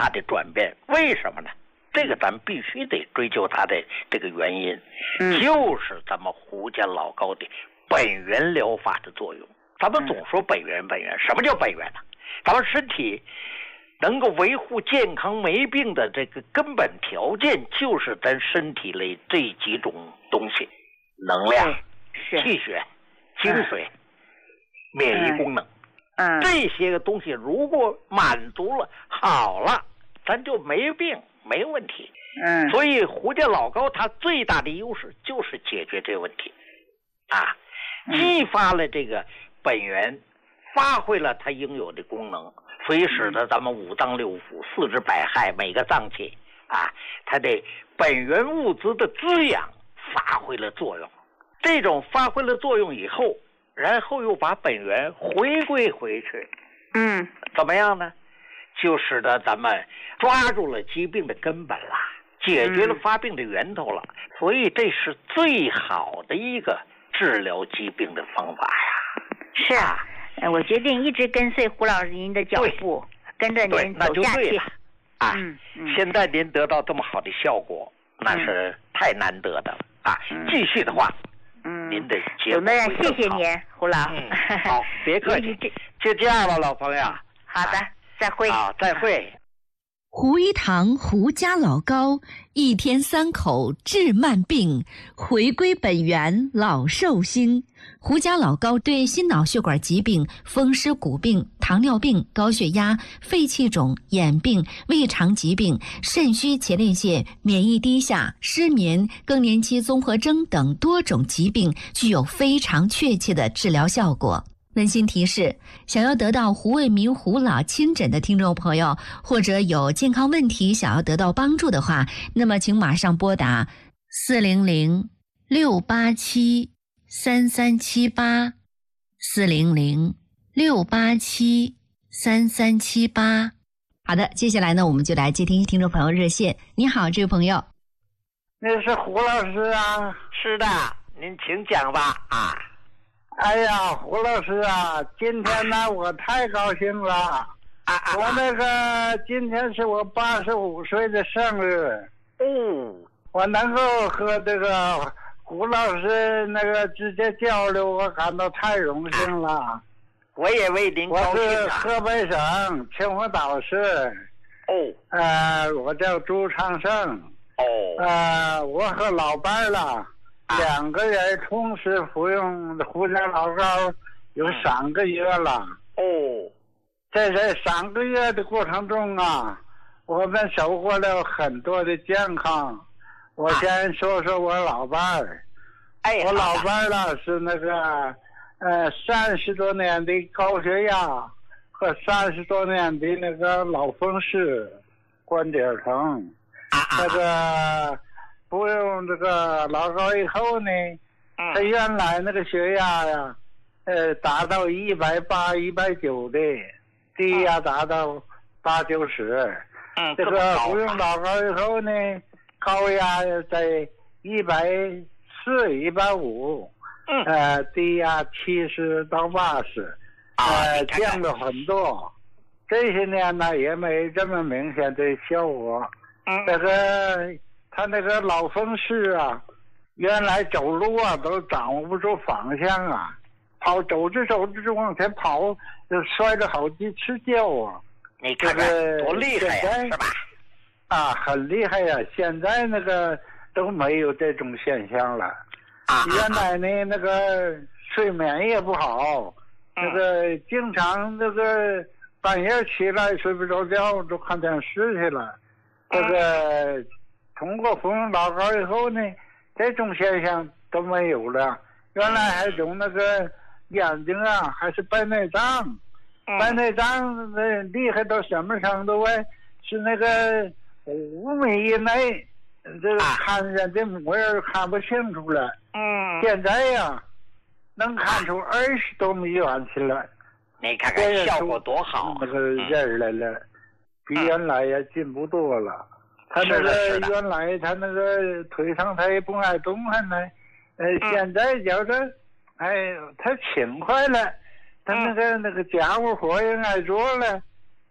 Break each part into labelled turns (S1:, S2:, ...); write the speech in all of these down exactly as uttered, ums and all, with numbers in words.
S1: 大的转变。为什么呢？这个咱必须得追究它的这个原因，
S2: 嗯、
S1: 就是咱们胡家老高的本源疗法的作用。咱们总说本源本源，什么叫本源呢？咱们身体能够维护健康没病的这个根本条件，就是咱身体里这几种东西：能量、气血、精髓、嗯、免疫功能。
S2: 嗯，
S1: 这些个东西如果满足了，好了，咱就没病。没问题，
S2: 嗯，
S1: 所以胡家老高它最大的优势就是解决这个问题，啊，激发了这个本源，发挥了它应有的功能，所以使得咱们五脏六腑、四肢百骸每个脏器啊，它的本源物质的滋养发挥了作用。这种发挥了作用以后，然后又把本源回归回去，
S2: 嗯，
S1: 怎么样呢？就使得咱们抓住了疾病的根本了，解决了发病的源头了，嗯、所以这是最好的一个治疗疾病的方法呀。
S2: 是啊，我决定一直跟随胡老师您的脚步，跟着您走下去。
S1: 啊、嗯嗯，现在您得到这么好的效果，那是太难得的了啊！嗯、继续的话，
S2: 嗯，
S1: 您的节目会更好。
S2: 谢谢您，胡老。
S1: 嗯、好，别客气，就这样了，老朋友。
S2: 好的。啊再会。
S1: 好，再会。
S3: 胡一堂胡家老高，一天三口治慢病，回归本源老寿星。胡家老高对心脑血管疾病、风湿骨病、糖尿病、高血压、肺气肿、眼病、胃肠疾病、肾虚前列腺、免疫低下、失眠、更年期综合征等多种疾病具有非常确切的治疗效果。温馨提示，想要得到胡卫民胡老亲诊的听众朋友，或者有健康问题想要得到帮助的话，那么请马上拨打四零零六八七三三七八 四零零六八七三三七八。好的，接下来呢，我们就来接听听众朋友热线。你好，这位朋友。
S4: 那是胡老师啊？
S1: 是的，您请讲吧。啊。
S4: 哎呀，胡老师啊，今天呢我太高兴了！
S1: 啊啊、
S4: 我那个今天是我八十五岁的生日，
S1: 哦，
S4: 我能够和这个胡老师那个直接交流，我感到太荣幸了。啊、
S1: 我也为您高兴、啊。
S4: 我是河北省秦皇岛市。
S1: 哦。
S4: 呃，我叫朱长胜。
S1: 哦。
S4: 呃，我和老伴儿了。两个人同时服用胡家老高有三个月了。
S1: 哦，
S4: 在这三个月的过程中啊，我们收获了很多的健康。我先说说我老伴儿。
S1: 哎，
S4: 我老伴儿呢是那个呃三十多年的高血压和三十多年的那个脑风湿、关节疼，那个。服用这个老高以后呢，他原来那个血压呀，呃，达到一百八、一百九的，低压达到八九十。
S1: 嗯，
S4: 这个服用老高以后呢，高压在一百四、一百五，
S1: 嗯，
S4: 呃，低压七十到八十，呃，降了很多。这些年呢，也没这么明显的效果。
S1: 嗯，
S4: 这个。他那个脑风湿啊，原来走路啊都掌握不住方向啊，跑走着走着就往前跑，就摔了好几次跤啊。
S1: 你看看多厉害呀，是吧？
S4: 啊，很厉害呀！现在那个都没有这种现象了。
S1: 啊，
S4: 原来呢，那个睡眠也不好，
S1: 嗯、
S4: 那个经常那个半夜起来睡不着觉，就看电视去了。这个。嗯通过服用老高以后呢，这种现象都没有了。原来还有那个眼睛啊，还是白内障，
S1: 嗯、
S4: 白内障那厉害到什么程度啊？是那个五米以内，这个看人的模样看不清楚了。
S1: 嗯，
S4: 现在呀，能看出二十多米远去了。
S1: 你看看效果多好，
S4: 那个人来了，比原来也进步多了。他那个原来他那个腿上他也不爱动弹呢，呃，
S1: 嗯、
S4: 现在觉得，哎，他勤快了，他那个、嗯、那个家务活也爱做了，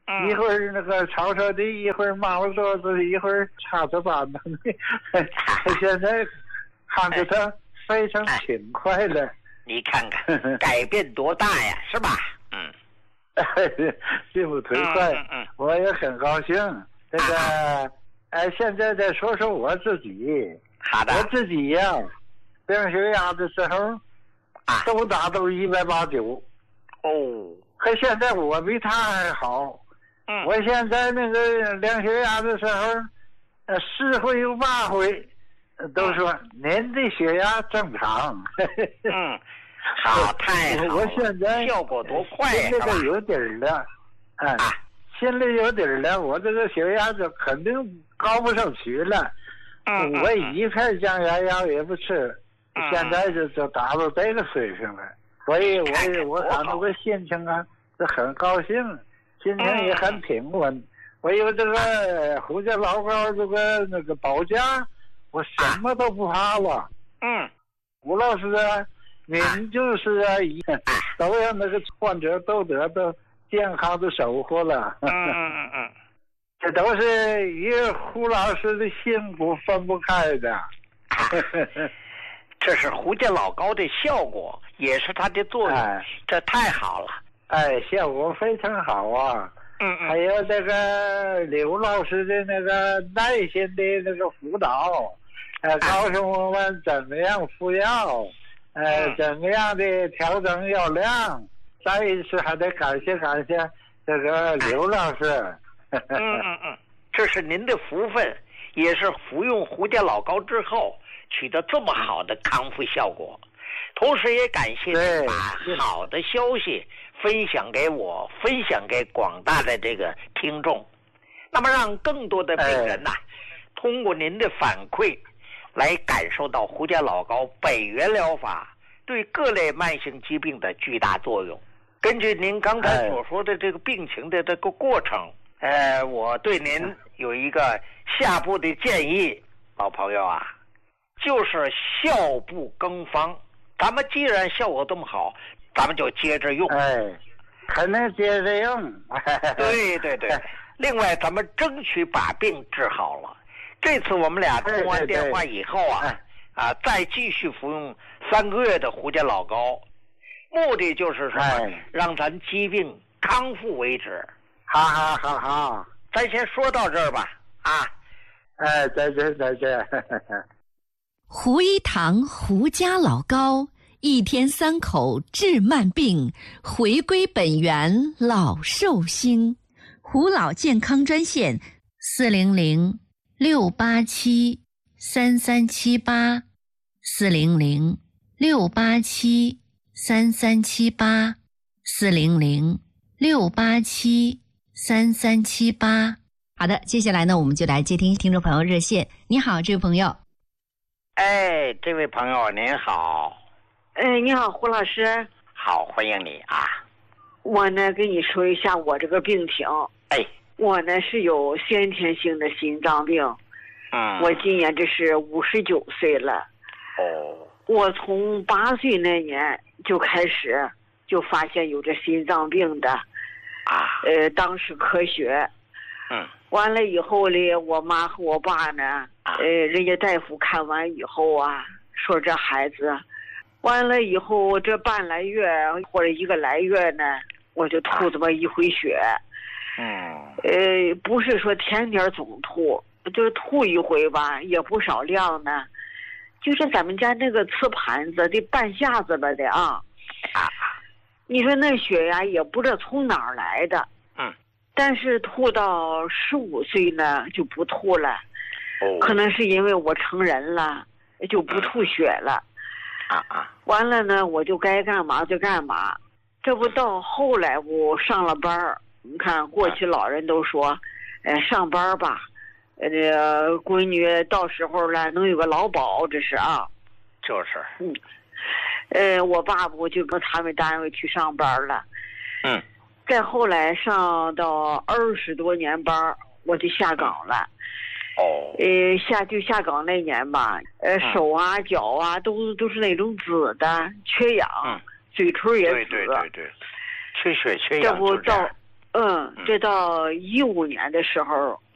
S4: 嗯、一会儿那个抄抄的，一会儿抹桌子，一会儿擦擦板子。现在看着他非常勤快了。
S1: 你看看改变多大呀，是吧？嗯，
S4: 进步忒快，
S1: 嗯嗯，
S4: 我也很高兴。这个，哎、啊，现在再说说我自己。
S1: 好的。
S4: 我自己呀，量血压的时候，啊，都达到一百八九。
S1: 哦。
S4: 可现在我比他还好。
S1: 嗯。
S4: 我现在那个量血压的时候，呃，十回有八回。都说您的血压正常。
S1: 嗯，好，太好了。
S4: 我现在
S1: 效果多快呀！
S4: 心里都有底儿了，哎，啊、心里有底儿了，我这个血压就肯定高不上去了。
S1: 嗯，
S4: 我一片降压药也不吃，
S1: 嗯、
S4: 现在就就达到这个水平了。所以我也我感到个心情啊是很高兴，心情也很平稳。嗯、我有这个胡家老高这个那个保驾。我什么都不怕了。
S1: 嗯，
S4: 吴老师啊，您就是啊，都让那个患者都得到健康的收获了。
S1: 嗯嗯嗯，
S4: 这都是与胡老师的辛苦分不开的。
S1: 这是胡家老高的效果，也是他的作用。哎、这太好了。
S4: 哎，效果非常好啊。
S1: 嗯嗯。
S4: 还有这个刘老师的那个耐心的那个辅导。呃，告诉我们怎么样服药，呃，
S1: 嗯、
S4: 怎么样的调整药量。再一次还得感谢感谢这个刘老师。
S1: 嗯嗯嗯，这是您的福分，也是服用胡家老高之后取得这么好的康复效果。同时也感谢您把好的消息分享给我，分享给广大的这个听众，那么让更多的病人呐、啊，哎、通过您的反馈。来感受到胡家老高本源疗法对各类慢性疾病的巨大作用。根据您刚才所说的这个病情的这个过程，呃，我对您有一个下步的建议，老朋友啊，就是效不更方。咱们既然效果这么好，咱们就接着用。
S4: 哎，肯定接着用。
S1: 对对对。另外，咱们争取把病治好了。这次我们俩通完电话以后啊，
S4: 对对对
S1: 啊，再继续服用三个月的胡家老高，目的就是什么？
S4: 哎、
S1: 让咱疾病康复为止。
S4: 好好好好，
S1: 咱先说到这儿吧。啊，
S4: 哎，再见再见。
S3: 胡一堂胡家老高，一天三口治慢病，回归本源老寿星。胡老健康专线四零零。六八七三三七八，四零零六八七三三七八，四零零六八七三三七八。好的，接下来呢，我们就来接听听众朋友热线。你好，这位朋友。
S1: 哎，这位朋友您好。
S5: 哎，你好，胡老师。
S1: 好，欢迎你啊。
S5: 我呢，跟你说一下我这个病情。
S1: 哎。
S5: 我呢是有先天性的心脏病，
S1: 嗯，
S5: 我今年这是五十九岁了。
S1: 哦，
S5: 我从八岁那年就开始就发现有这心脏病的，
S1: 啊，
S5: 呃，当时科学，
S1: 嗯，
S5: 完了以后呢，我妈和我爸呢，呃，人家大夫看完以后啊，说这孩子，完了以后这半来月或者一个来月呢，我就吐这么一回血。
S1: 嗯，
S5: 呃，不是说天天总吐，就是吐一回吧，也不少量呢。就是咱们家那个瓷盘子的半下子吧的啊，
S1: 啊，
S5: 你说那血呀，也不知道从哪儿来的。
S1: 嗯，
S5: 但是吐到十五岁呢就不吐了，
S1: 哦，
S5: 可能是因为我成人了，就不吐血了。
S1: 啊啊，
S5: 完了呢，我就该干嘛就干嘛。这不到后来我上了班儿。你看，过去老人都说，呃，上班吧，呃，这个闺女到时候了能有个劳保，这是啊。
S1: 就是。
S5: 嗯。呃，我爸爸就跟他们单位去上班了。
S1: 嗯。
S5: 再后来上到二十多年班，我就下岗了。
S1: 哦。
S5: 呃，下就下岗那年吧，呃，嗯、手啊脚啊都都是那种紫的，缺氧，
S1: 嗯、
S5: 嘴唇也紫。
S1: 对对对对。缺血缺氧。
S5: 这不到， 嗯，这到一五年的时候，